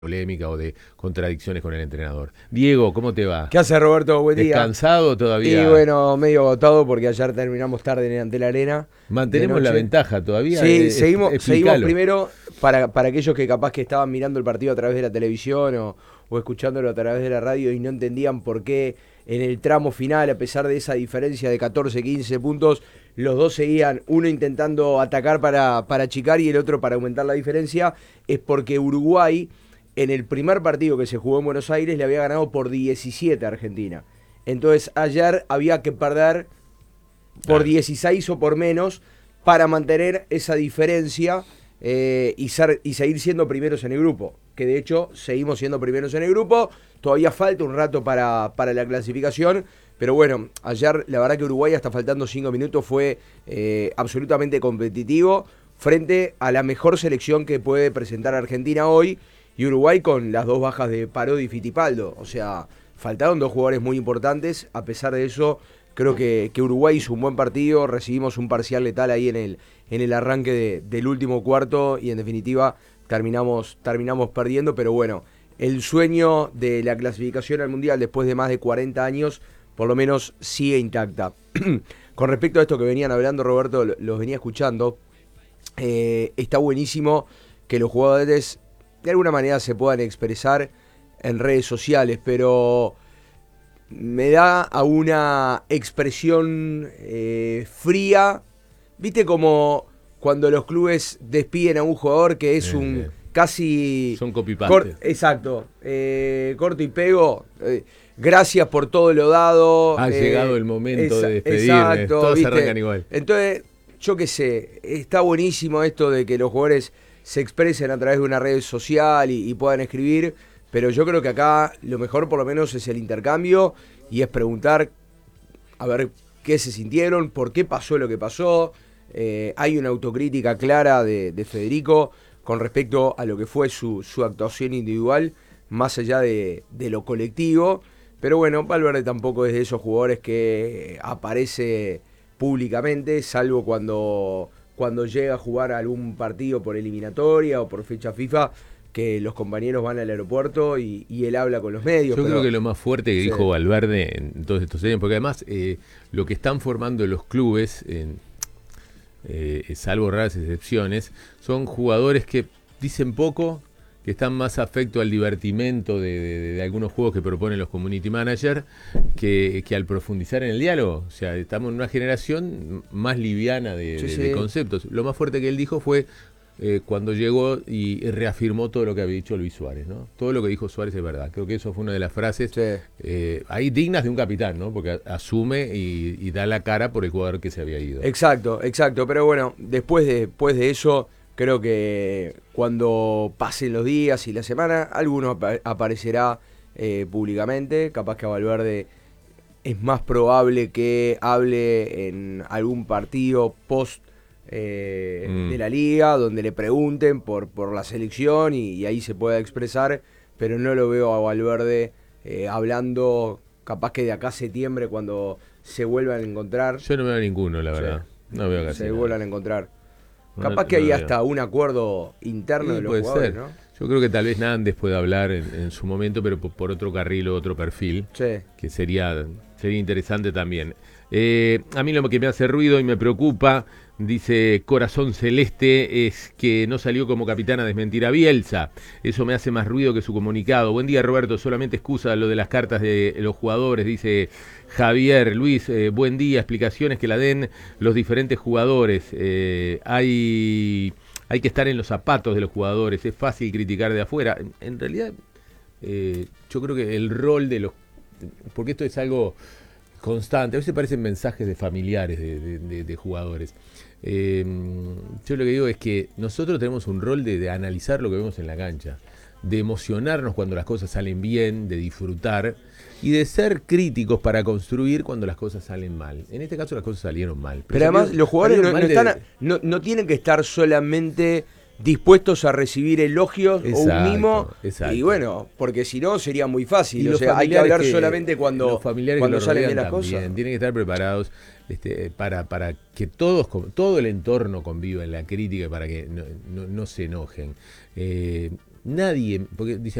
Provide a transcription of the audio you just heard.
polémica o de contradicciones con el entrenador. Diego, ¿cómo te va? ¿Qué hace, Roberto? Buen día. ¿Descansado todavía? Y bueno, medio agotado porque ayer terminamos tarde ante la arena. ¿Mantenemos la ventaja todavía? Sí, seguimos primero para aquellos que capaz que estaban mirando el partido a través de la televisión o escuchándolo a través de la radio y no entendían por qué en el tramo final, a pesar de esa diferencia de 14, 15 puntos, los dos seguían, uno intentando atacar para achicar y el otro para aumentar la diferencia, es porque Uruguay, en el primer partido que se jugó en Buenos Aires, le había ganado por 17 a Argentina. Entonces ayer había que perder por 16 o por menos para mantener esa diferencia y seguir siendo primeros en el grupo. Que de hecho seguimos siendo primeros en el grupo. Todavía falta un rato para la clasificación. Pero bueno, ayer la verdad que Uruguay hasta faltando 5 minutos fue absolutamente competitivo frente a la mejor selección que puede presentar Argentina hoy. Y Uruguay con las dos bajas de Parodi y Fittipaldo. O sea, faltaron dos jugadores muy importantes. A pesar de eso, creo que Uruguay hizo un buen partido. Recibimos un parcial letal ahí en el arranque del último cuarto. Y en definitiva terminamos perdiendo. Pero bueno, el sueño de la clasificación al Mundial después de más de 40 años, por lo menos sigue intacta. Con respecto a esto que venían hablando, Roberto, los venía escuchando. Está buenísimo que los jugadores de alguna manera se puedan expresar en redes sociales, pero me da a una expresión fría, viste, como cuando los clubes despiden a un jugador que es un casi... Son copy-paste. Exacto, corto y pego. Gracias por todo lo dado. Ha llegado el momento de despedir. Exacto, todos ¿viste? arrancan igual. Entonces, yo qué sé, está buenísimo esto de que los jugadores se expresen a través de una red social y puedan escribir, pero yo creo que acá lo mejor por lo menos es el intercambio y es preguntar a ver qué se sintieron, por qué pasó lo que pasó. Hay una autocrítica clara de Federico con respecto a lo que fue su actuación individual, más allá de lo colectivo, pero bueno, Valverde tampoco es de esos jugadores que aparece públicamente, salvo cuando llega a jugar algún partido por eliminatoria o por fecha FIFA, que los compañeros van al aeropuerto y él habla con los medios. Yo creo que lo más fuerte que dijo Valverde en todos estos años, porque además lo que están formando los clubes, salvo raras excepciones, son jugadores que dicen poco, que están más afecto al divertimento de algunos juegos que proponen los community managers que al profundizar en el diálogo. O sea, estamos en una generación más liviana de conceptos. Lo más fuerte que él dijo fue cuando llegó y reafirmó todo lo que había dicho Luis Suárez, ¿no? Todo lo que dijo Suárez es verdad. Creo que eso fue una de las frases ahí dignas de un capitán, ¿no? Porque asume y da la cara por el jugador que se había ido. Exacto. Pero bueno, después de eso, creo que cuando pasen los días y la semana, alguno aparecerá públicamente. Capaz que a Valverde es más probable que hable en algún partido post de la liga, donde le pregunten por la selección y ahí se pueda expresar, pero no lo veo a Valverde hablando, capaz que de acá a septiembre, cuando se vuelvan a encontrar. Yo no veo a ninguno, la verdad. No veo casi se vuelvan a encontrar. Capaz que hay hasta un acuerdo interno de los jugadores, ¿no? Yo creo que tal vez Nández pueda hablar en su momento, pero por otro carril o otro perfil, que sería interesante también. A mí lo que me hace ruido y me preocupa, dice Corazón Celeste, es que no salió como capitán a desmentir a Bielsa. Eso me hace más ruido que su comunicado. Buen día, Roberto, solamente excusa lo de las cartas de los jugadores, dice Javier. Luis, buen día, explicaciones que la den los diferentes jugadores. Hay que estar en los zapatos de los jugadores, es fácil criticar de afuera. En realidad, yo creo que el rol de los... Porque esto es algo constante, a veces parecen mensajes de familiares de jugadores. Yo lo que digo es que nosotros tenemos un rol de analizar lo que vemos en la cancha, de emocionarnos cuando las cosas salen bien, de disfrutar y de ser críticos para construir cuando las cosas salen mal. En este caso las cosas salieron mal. Pero además los jugadores no tienen que estar solamente dispuestos a recibir elogios o un mimo. Exacto. Y bueno, porque si no sería muy fácil. O sea, hay que hablar solamente cuando salen bien las cosas. Tienen que estar preparados para que todo el entorno conviva en la crítica, para que no se enojen. nadie, porque dice,